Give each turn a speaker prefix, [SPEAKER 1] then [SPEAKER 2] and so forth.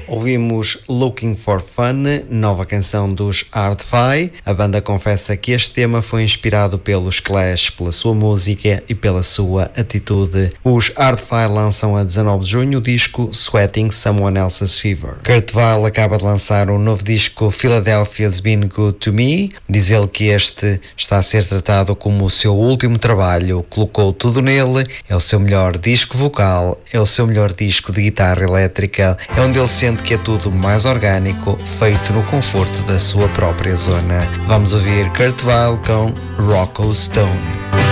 [SPEAKER 1] Ouvimos Looking for Fun, nova canção dos Hard-Fi. A banda confessa que este tema foi inspirado pelos Clash, pela sua música e pela sua atitude. Os Hard-Fi lançam a 19 de junho o disco Sweating Someone Else's Fever. Kurt Weill acaba de lançar um novo disco, Philadelphia's Been Good to Me. Diz ele que este está a ser tratado como o seu último trabalho. Colocou tudo nele, é o seu melhor disco vocal, é o seu melhor disco de guitarra elétrica, é onde ele sente que é tudo mais orgânico, feito no conforto da sua própria zona. Vamos ouvir Kurt Weill com Rocco Stone.